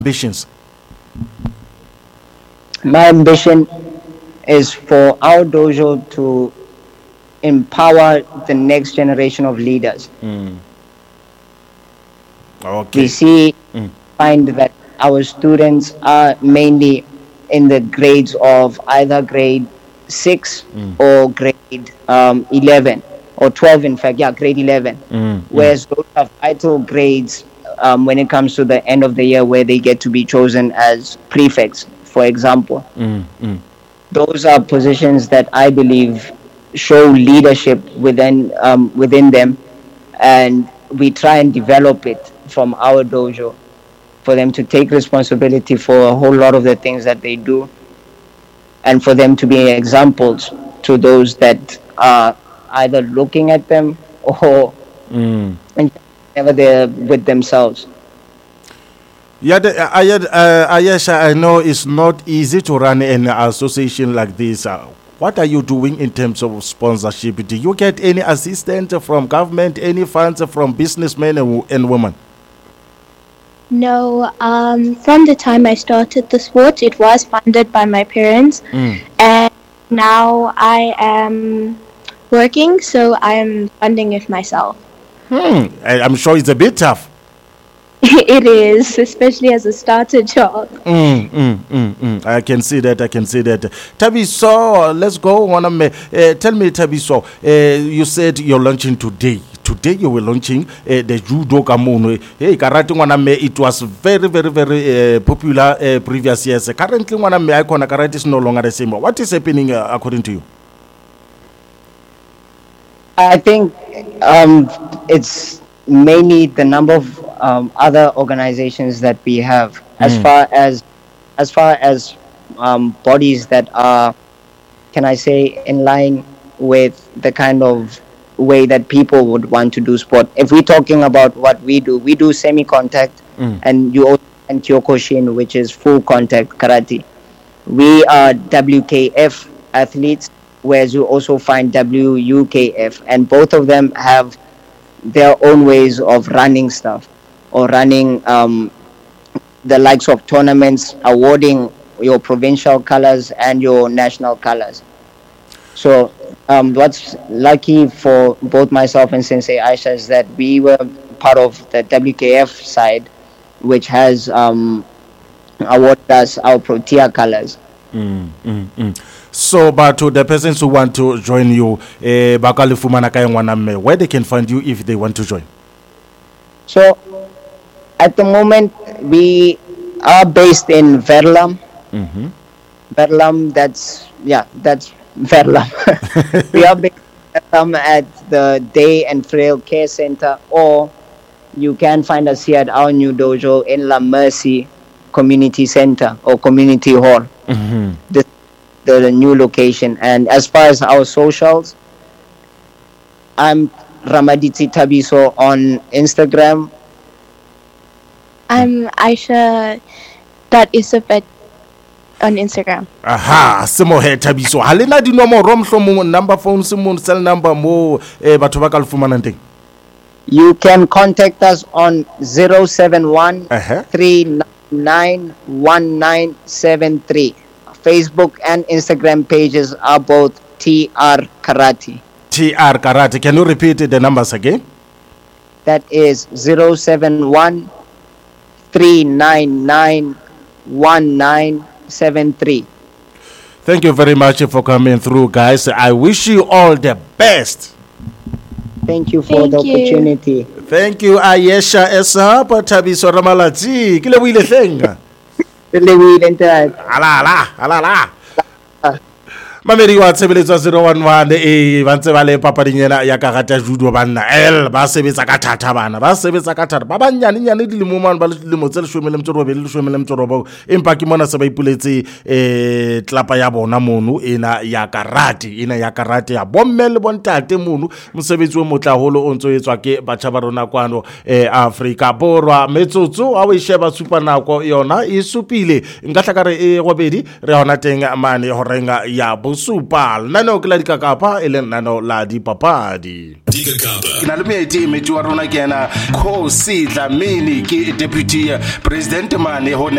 ambitions? My ambition is for our dojo to empower the next generation of leaders. We Okay. see, find that our students are mainly in the grades of either grade 6 or grade 11 or 12, in fact, yeah, grade 11. Whereas those are vital grades when it comes to the end of the year where they get to be chosen as prefects, for example. Those are positions that I believe show leadership within them, and we try and develop it from our dojo for them to take responsibility for a whole lot of the things that they do, and for them to be examples to those that are either looking at them or whenever they're with themselves. Yeah, Ayesha, I know it's not easy to run an association like this. What are you doing in terms of sponsorship? Do you get any assistance from government, any funds from businessmen and women? No, from the time I started the sport, it was funded by my parents, and now I am working, so I am funding it myself. I'm sure it's a bit tough. It is, especially as a starter job. I can see that. Tabiso, let's go. Tell me, Tabiso, you said you're launching today. Today you were launching the judo kamono. Hey, karate it was very, very, very popular previous years. Currently, icon karate is no longer the same. What is happening according to you? I think it's mainly the number of other organizations that we have, as far as bodies that are, can I say, in line with the kind of way that people would want to do sport. If we're talking about what we do semi-contact, and you also and Kyokushin, which is full contact karate. We are WKF athletes, whereas you also find WUKF, and both of them have their own ways of running stuff, or running the likes of tournaments, awarding your provincial colors and your national colors. So what's lucky for both myself and Sensei Aisha is that we were part of the WKF side, which has awarded us our Protea colors. So, but to the persons who want to join you, where they can find you if they want to join? So, at the moment, we are based in Verlam. Verlam, that's Verlam. We are based in Verlam at the Day and Frail Care Center, or you can find us here at our new dojo in La Mercy Community Center or Community Hall. The new location. And as far as our socials, I'm Ramaditsi Tabiso on Instagram. I'm Aisha.Isabet on Instagram. Aha, simo he Tabiso. Halena di nomo rom from number phone simon cell number mo batho ba ka le fumanang teng. You can contact us on 071 399 1973. Facebook and Instagram pages are both TR Karate. TR Karate. Can you repeat the numbers again? That is 071 399 1973. Thank you very much for coming through, guys. I wish you all the best. Thank you for the opportunity. Thank you, Ayesha Esa, Tabiso Ramalati. Kile wile thenga. Ala. Mamedi wa tshebeletso 011 ba ntse ba le papadinyana ya karata judo banna ba sebetsa ka thata bana ba banyane dilemo mane ba le dilemo tse 18 empa ke mona se ba ipuletse tlapa ya bona mono ena ya karate ya bomme le bontate mono mosebetsi o motlaholo o ntso etswa ke batjha ba rona kwano Afrika Borwa metsotso a o isheba supanako yona e supile nka tlaka re e robedi re hona teng mane ho renga ya bosupa lenaneo ke la dikakapa e le lenaneo la dipapadi. Ke na le moeti wa rona ke ena Khosi Dlamini ke deputy president mane ho